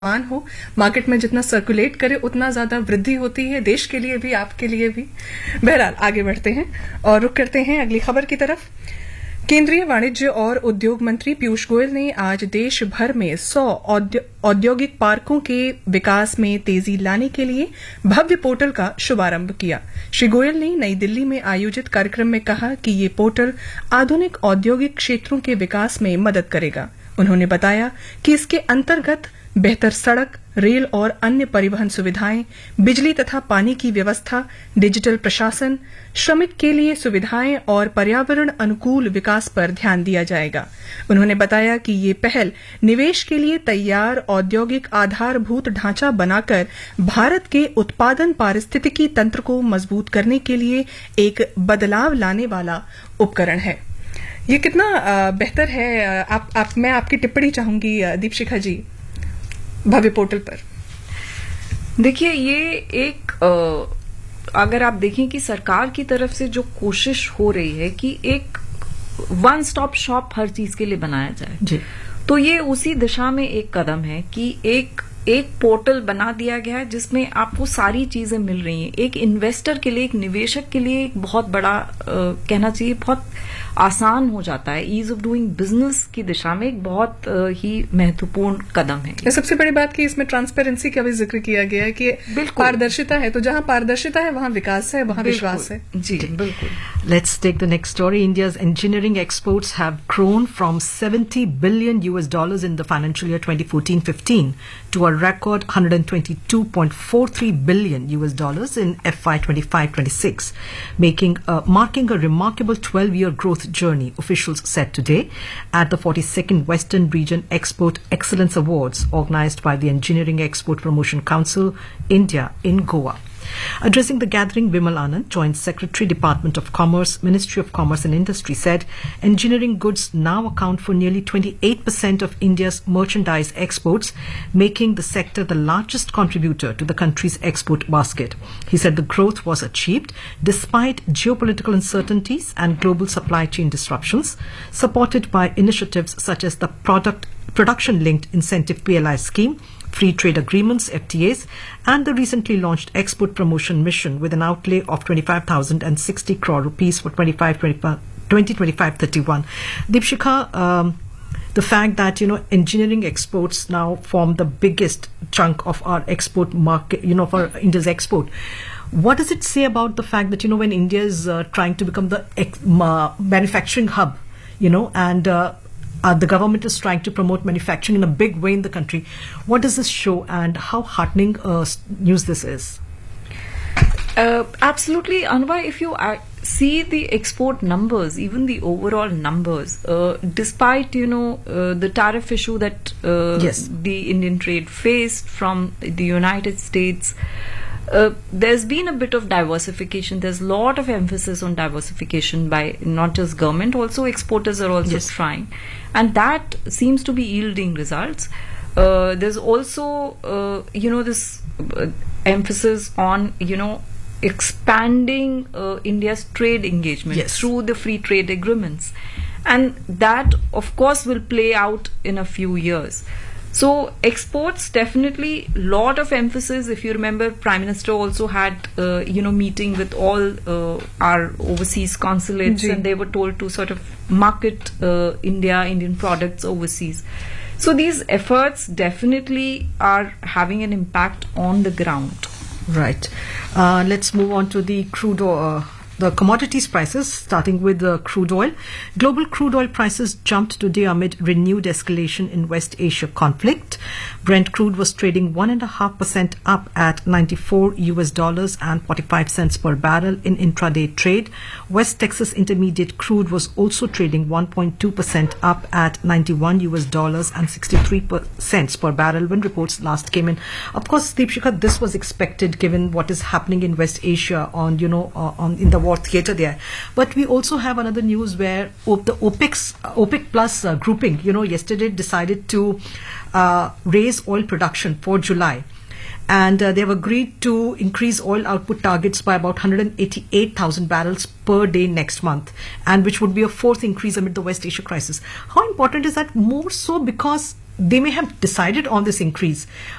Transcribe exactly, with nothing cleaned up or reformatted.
मान हो, मार्केट में जितना सर्कुलेट करे उतना ज्यादा वृद्धि होती है, देश के लिए भी, आपके लिए भी। बहरहाल आगे बढ़ते हैं और रुख करते हैं अगली खबर की तरफ। केंद्रीय वाणिज्य और उद्योग मंत्री पीयूष गोयल ने आज देश भर में सौ औद्योगिक पार्कों के विकास में तेजी लाने के लिए भव्य पोर्टल का शुभारंभ किया। श्री गोयल ने नई दिल्ली में आयोजित कार्यक्रम में कहा कि ये पोर्टल आधुनिक औद्योगिक क्षेत्रों के विकास में मदद करेगा। उन्होंने बताया कि इसके अंतर्गत बेहतर सड़क, रेल और अन्य परिवहन सुविधाएं, बिजली तथा पानी की व्यवस्था, डिजिटल प्रशासन, श्रमिक के लिए सुविधाएं और पर्यावरण अनुकूल विकास पर ध्यान दिया जाएगा। उन्होंने बताया कि ये पहल निवेश के लिए तैयार औद्योगिक आधारभूत ढांचा बनाकर भारत के उत्पादन पारिस्थितिकी तंत्र को मजबूत करने के लिए एक बदलाव लाने वाला उपकरण है। ये कितना बेहतर है, आप, आप मैं आपकी टिप्पणी चाहूंगी दीपशिखा जी भव्य पोर्टल पर। देखिए, ये एक आ, अगर आप देखें कि सरकार की तरफ से जो कोशिश हो रही है कि एक वन स्टॉप शॉप हर चीज के लिए बनाया जाए जी। तो ये उसी दिशा में एक कदम है कि एक एक पोर्टल बना दिया गया है जिसमें आपको सारी चीजें मिल रही हैं। एक इन्वेस्टर के लिए, एक निवेशक के लिए एक बहुत बड़ा आ, कहना चाहिए बहुत आसान हो जाता है। ईज ऑफ डूइंग बिजनेस की दिशा में एक बहुत आ, ही महत्वपूर्ण कदम है। सबसे बड़ी बात कि इसमें ट्रांसपेरेंसी का भी जिक्र किया गया है कि पारदर्शिता है, तो जहां पारदर्शिता है वहां विकास है, वहां विश्वास है। जी बिल्कुल। Let's take the next story. India's engineering exports have grown from seventy billion U S dollars in the financial year twenty fourteen fifteen to a record one hundred twenty-two point four three billion U S dollars in F Y twenty-five twenty-six, making uh, marking a remarkable twelve-year growth journey. Officials said today at the forty-second Western Region Export Excellence Awards organized by the Engineering Export Promotion Council, India, in Goa. Addressing the gathering, Vimal Anand, Joint Secretary, Department of Commerce, Ministry of Commerce and Industry, said engineering goods now account for nearly twenty-eight percent of India's merchandise exports, making the sector the largest contributor to the country's export basket. He said the growth was achieved despite geopolitical uncertainties and global supply chain disruptions, supported by initiatives such as the product production-linked incentive P L I scheme, free trade agreements, F T As, and the recently launched export promotion mission with an outlay of twenty-five thousand sixty crore rupees for twenty twenty-five thirty-one. Deepshikha, um, the fact that, you know, engineering exports now form the biggest chunk of our export market, you know, for India's export. What does it say about the fact that, you know, when India is uh, trying to become the ex- uh, manufacturing hub, you know, and uh, Uh, the government is trying to promote manufacturing in a big way in the country. What does this show and how heartening uh, news this is? Uh, absolutely, Anva. If you uh, see the export numbers, even the overall numbers, uh, despite, you know, uh, the tariff issue that uh, yes. the Indian trade faced from the United States, Uh, there's been a bit of diversification. There's a lot of emphasis on diversification by not just government, also exporters are also yes. trying. And that seems to be yielding results. Uh, there's also, uh, you know, this uh, emphasis on, you know, expanding uh, India's trade engagement yes. through the free trade agreements. And that, of course, will play out in a few years. So exports, definitely lot of emphasis. If you remember, Prime Minister also had uh, you know meeting with all uh, our overseas consulates, Ji. and they were told to sort of market uh, India, Indian products overseas. So these efforts definitely are having an impact on the ground. Right. Uh, let's move on to the crude oil. The commodities prices, starting with uh, crude oil. Global crude oil prices jumped today amid renewed escalation in West Asia conflict. Brent crude was trading one and a half percent up at ninety-four U S dollars and forty-five cents per barrel in intraday trade. West Texas Intermediate crude was also trading one point two percent up at ninety-one U S dollars and sixty-three cents per barrel when reports last came in. Of course, Deepshikha, this was expected given what is happening in West Asia on, you know, uh, on in the war theater there. But we also have another news where the OPEC's, OPEC Plus uh, grouping, you know, yesterday decided to uh, raise oil production for July. And uh, they have agreed to increase oil output targets by about one hundred eighty-eight thousand barrels per day next month, and which would be a fourth increase amid the West Asia crisis. How important is that? More so because they may have decided on this increase,